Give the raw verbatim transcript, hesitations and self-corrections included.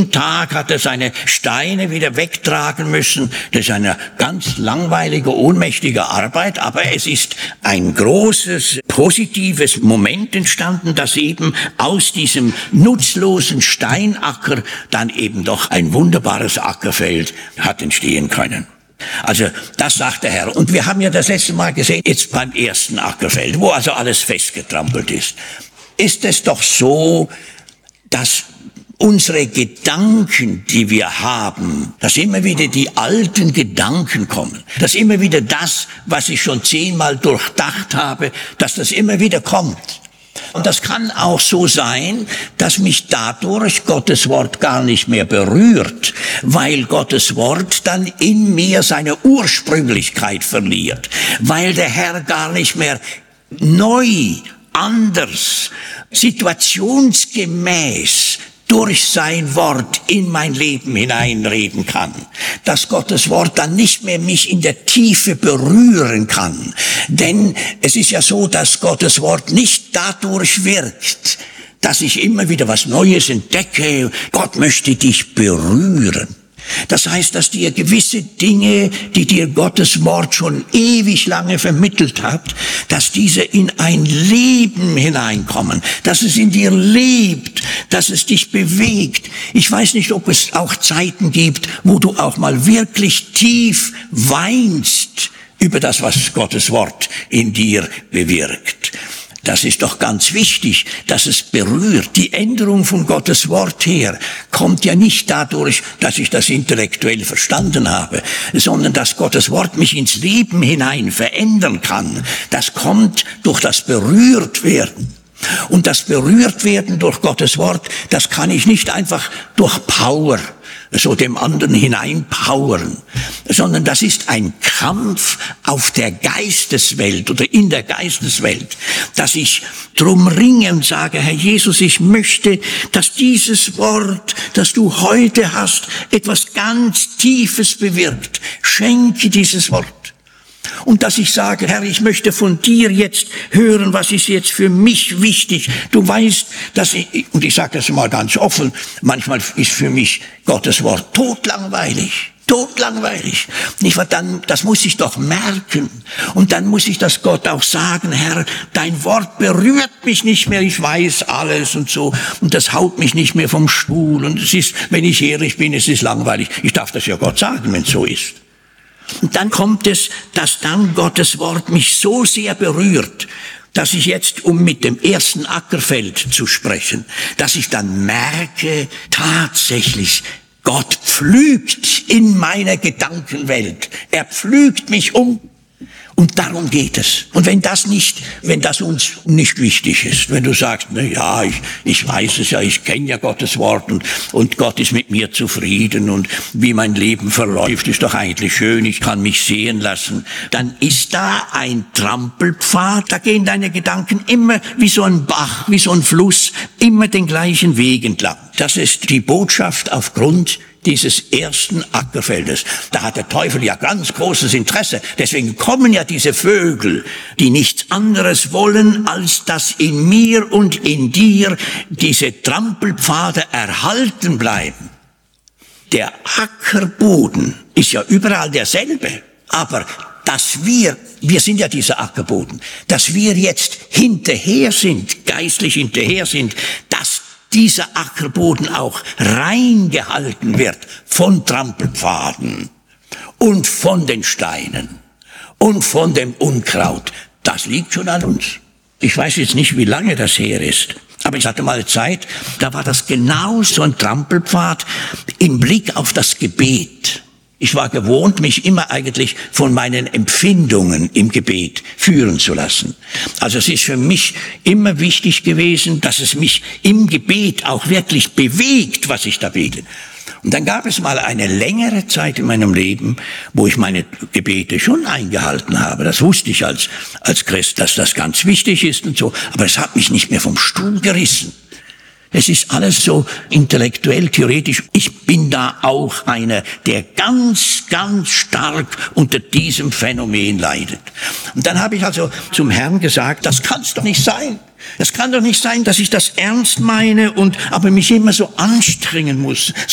jeden Tag hat er seine Steine wieder wegtragen müssen. Das ist eine ganz langweilige, ohnmächtige Arbeit, aber es ist ein großes, positives Moment entstanden, dass eben aus diesem nutzlosen Steinacker dann eben doch ein wunderbares Ackerfeld hat entstehen können. Also das sagt der Herr. Und wir haben ja das letzte Mal gesehen, jetzt beim ersten Ackerfeld, wo also alles festgetrampelt ist, ist es doch so, dass unsere Gedanken, die wir haben, dass immer wieder die alten Gedanken kommen, dass immer wieder das, was ich schon zehnmal durchdacht habe, dass das immer wieder kommt. Und das kann auch so sein, dass mich dadurch Gottes Wort gar nicht mehr berührt, weil Gottes Wort dann in mir seine Ursprünglichkeit verliert, weil der Herr gar nicht mehr neu, anders, situationsgemäß durch sein Wort in mein Leben hineinreden kann, dass Gottes Wort dann nicht mehr mich in der Tiefe berühren kann. Denn es ist ja so, dass Gottes Wort nicht dadurch wirkt, dass ich immer wieder was Neues entdecke. Gott möchte dich berühren. Das heißt, dass dir gewisse Dinge, die dir Gottes Wort schon ewig lange vermittelt hat, dass diese in ein Leben hineinkommen, dass es in dir lebt, dass es dich bewegt. Ich weiß nicht, ob es auch Zeiten gibt, wo du auch mal wirklich tief weinst über das, was Gottes Wort in dir bewirkt. Das ist doch ganz wichtig, dass es berührt. Die Änderung von Gottes Wort her kommt ja nicht dadurch, dass ich das intellektuell verstanden habe, sondern dass Gottes Wort mich ins Leben hinein verändern kann. Das kommt durch das Berührtwerden. Und das Berührtwerden durch Gottes Wort, das kann ich nicht einfach durch Power, so dem anderen hineinpowern, sondern das ist ein Kampf auf der Geisteswelt oder in der Geisteswelt, dass ich drum ringe und sage, Herr Jesus, ich möchte, dass dieses Wort, das du heute hast, etwas ganz Tiefes bewirkt. Schenke dieses Wort. Und dass ich sage, Herr, ich möchte von dir jetzt hören, was ist jetzt für mich wichtig. Du weißt, dass ich, und ich sage das mal ganz offen, manchmal ist für mich Gottes Wort totlangweilig. Totlangweilig. Nicht wahr? Dann, das muss ich doch merken. Und dann muss ich das Gott auch sagen, Herr, dein Wort berührt mich nicht mehr, ich weiß alles und so. Und das haut mich nicht mehr vom Stuhl. Und es ist, wenn ich ehrlich bin, es ist langweilig. Ich darf das ja Gott sagen, wenn es so ist. Und dann kommt es, dass dann Gottes Wort mich so sehr berührt, dass ich jetzt, um mit dem ersten Ackerfeld zu sprechen, dass ich dann merke, tatsächlich, Gott pflügt in meiner Gedankenwelt. Er pflügt mich um. Und darum geht es. Und wenn das nicht, wenn das uns nicht wichtig ist, wenn du sagst, na ja, ich, ich weiß es ja, ich kenne ja Gottes Wort und, und Gott ist mit mir zufrieden und wie mein Leben verläuft, ist doch eigentlich schön, ich kann mich sehen lassen, dann ist da ein Trampelpfad, da gehen deine Gedanken immer wie so ein Bach, wie so ein Fluss, immer den gleichen Weg entlang. Das ist die Botschaft aufgrund dieses ersten Ackerfeldes. Da hat der Teufel ja ganz großes Interesse. Deswegen kommen ja diese Vögel, die nichts anderes wollen, als dass in mir und in dir diese Trampelpfade erhalten bleiben. Der Ackerboden ist ja überall derselbe, aber dass wir, wir sind ja dieser Ackerboden, dass wir jetzt hinterher sind, geistlich hinterher sind, dass dieser Ackerboden auch rein gehalten wird von Trampelpfaden und von den Steinen und von dem Unkraut. Das liegt schon an uns. Ich weiß jetzt nicht, wie lange das her ist, aber ich hatte mal eine Zeit, da war das genau so ein Trampelpfad im Blick auf das Gebet. Ich war gewohnt, mich immer eigentlich von meinen Empfindungen im Gebet führen zu lassen. Also es ist für mich immer wichtig gewesen, dass es mich im Gebet auch wirklich bewegt, was ich da bete. Und dann gab es mal eine längere Zeit in meinem Leben, wo ich meine Gebete schon eingehalten habe. Das wusste ich als, als Christ, dass das ganz wichtig ist und so. Aber es hat mich nicht mehr vom Stuhl gerissen. Es ist alles so intellektuell, theoretisch. Ich bin da auch einer, der ganz, ganz stark unter diesem Phänomen leidet. Und dann habe ich also zum Herrn gesagt, das kann's doch nicht sein. Es kann doch nicht sein, dass ich das ernst meine und aber mich immer so anstrengen muss.